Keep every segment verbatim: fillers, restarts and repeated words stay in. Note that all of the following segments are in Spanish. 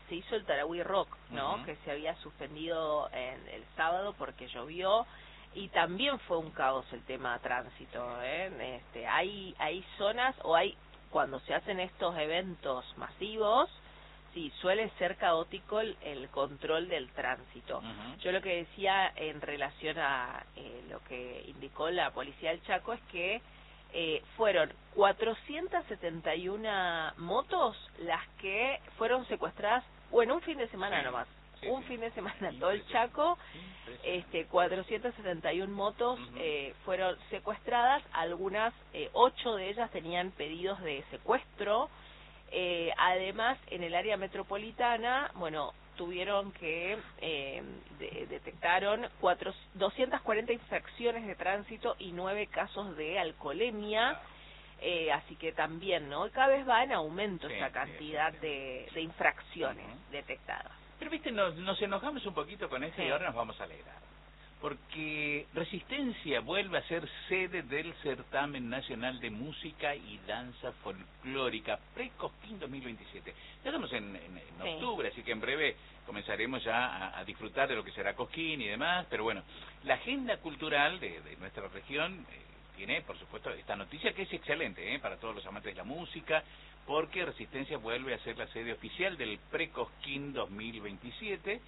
se hizo el Tarahui Rock, ¿no? Uh-huh. Que se había suspendido en el sábado porque llovió, y también fue un caos el tema tránsito, ¿eh? Este, hay, hay zonas, o hay, cuando se hacen estos eventos masivos, sí, suele ser caótico el, el control del tránsito. Uh-huh. Yo lo que decía en relación a eh, lo que indicó la policía del Chaco es que eh, fueron cuatrocientas setenta y una motos las que fueron secuestradas, o en un fin de semana sí, nomás, sí, un sí. fin de semana, todo el Chaco, este, cuatrocientas setenta y una motos uh-huh. eh, fueron secuestradas, algunas, eh, ocho de ellas tenían pedidos de secuestro. Eh, además, en el área metropolitana, bueno, tuvieron que, eh, de, detectaron cuatro, doscientas cuarenta infracciones de tránsito y nueve casos de alcoholemia, eh, así que también, ¿no? Cada vez va en aumento sí, esa cantidad sí, sí. De, de infracciones uh-huh. detectadas. Pero, viste, nos, nos enojamos un poquito con esto sí. Y ahora nos vamos a alegrar. Porque Resistencia vuelve a ser sede del Certamen Nacional de Música y Danza Folclórica Precosquín dos mil veintisiete. Ya estamos en, en, en sí. octubre, así que en breve comenzaremos ya a, a disfrutar de lo que será Cosquín y demás, pero bueno, la agenda cultural de, de nuestra región eh, tiene, por supuesto, esta noticia que es excelente eh, para todos los amantes de la música, porque Resistencia vuelve a ser la sede oficial del Precosquín dos mil veintisiete.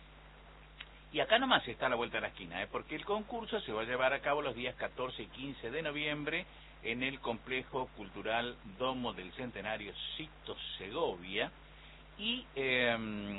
Y acá nomás está a la vuelta de la esquina, ¿eh? Porque el concurso se va a llevar a cabo los días catorce y quince de noviembre en el Complejo Cultural Domo del Centenario Sito Segovia. Y eh,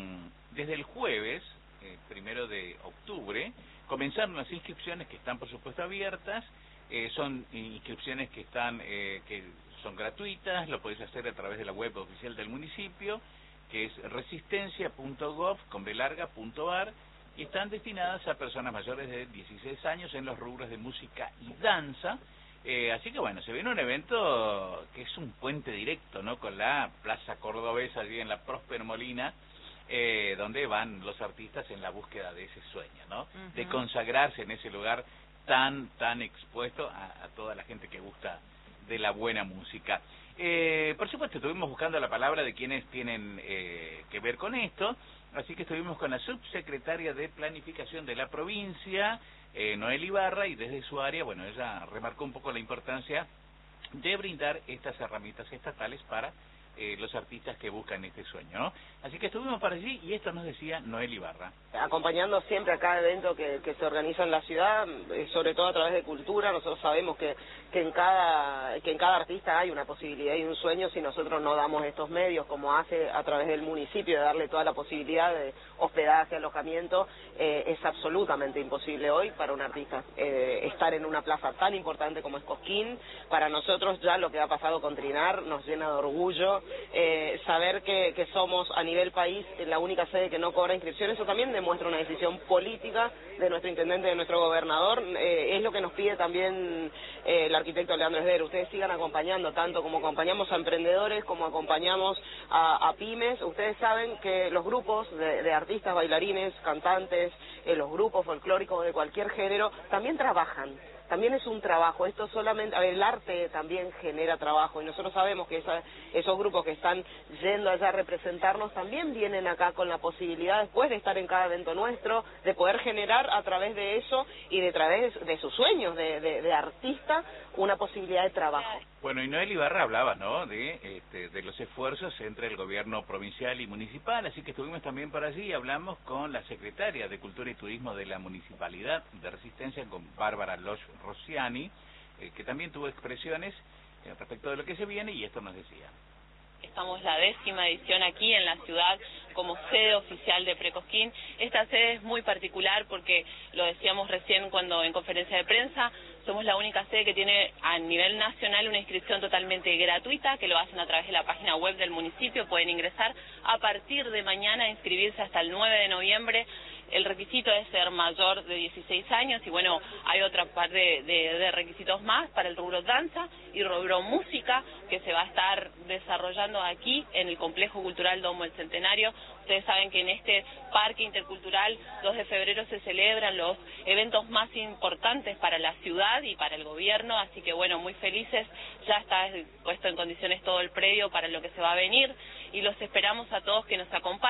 desde el jueves, eh, primero de octubre, comenzaron las inscripciones que están por supuesto abiertas. Eh, son inscripciones que están eh, que son gratuitas, lo podéis hacer a través de la web oficial del municipio, que es resistencia punto gov con b larga punto ar. Y están destinadas a personas mayores de dieciséis años en los rubros de música y danza. Eh, así que bueno, se viene un evento que es un puente directo, ¿no? Con la Plaza Cordobesa, allí en la Próspero Molina, eh, donde van los artistas en la búsqueda de ese sueño, ¿no? Uh-huh. De consagrarse en ese lugar tan, tan expuesto a, a toda la gente que gusta de la buena música. Eh, por supuesto, estuvimos buscando la palabra de quienes tienen eh, que ver con esto. Así que estuvimos con la subsecretaria de Planificación de la provincia, eh, Noel Ibarra, y desde su área, bueno, ella remarcó un poco la importancia de brindar estas herramientas estatales para eh, los artistas que buscan este sueño, ¿no? Así que estuvimos para allí y esto nos decía Noel Ibarra. Acompañando siempre a cada evento que, que se organiza en la ciudad, sobre todo a través de cultura. Nosotros sabemos que, que, en cada, que en cada artista hay una posibilidad y un sueño. Si nosotros no damos estos medios, como hace a través del municipio, de darle toda la posibilidad de hospedaje, alojamiento, eh, es absolutamente imposible hoy para un artista eh, estar en una plaza tan importante como es Cosquín. Para nosotros ya lo que ha pasado con Trinar nos llena de orgullo, eh, saber que, que somos a nivel país la única sede que no cobra inscripción. Eso también demuestra una decisión política de nuestro intendente, de nuestro gobernador. Eh, es lo que nos pide también eh, el arquitecto Leandro Esder. Ustedes sigan acompañando, tanto como acompañamos a emprendedores, como acompañamos a, a pymes. Ustedes saben que los grupos de, de artistas, bailarines, cantantes, eh, los grupos folclóricos de cualquier género, también trabajan. También es un trabajo, esto solamente, a ver, el arte también genera trabajo, y nosotros sabemos que esa, esos grupos que están yendo allá a representarnos también vienen acá con la posibilidad, después de estar en cada evento nuestro, de poder generar a través de eso y de través de sus sueños de, de, de artista, una posibilidad de trabajo. Bueno, y Noel Ibarra hablaba, ¿no?, de, este, de los esfuerzos entre el gobierno provincial y municipal, así que estuvimos también por allí y hablamos con la secretaria de Cultura y Turismo de la Municipalidad de Resistencia, con Bárbara Loch Rossiani, eh, que también tuvo expresiones eh, respecto de lo que se viene, y esto nos decía. Estamos la décima edición aquí en la ciudad como sede oficial de Precosquín. Esta sede es muy particular porque, lo decíamos recién cuando en conferencia de prensa, somos la única sede que tiene a nivel nacional una inscripción totalmente gratuita, que lo hacen a través de la página web del municipio. Pueden ingresar a partir de mañana, inscribirse hasta el nueve de noviembre. El requisito es ser mayor de dieciséis años y bueno, hay otra parte de, de, de requisitos más para el rubro danza y rubro música que se va a estar desarrollando aquí en el Complejo Cultural Domo del Centenario. Ustedes saben que en este Parque Intercultural dos de febrero se celebran los eventos más importantes para la ciudad y para el gobierno, así que bueno, muy felices, ya está puesto en condiciones todo el predio para lo que se va a venir y los esperamos a todos que nos acompañen.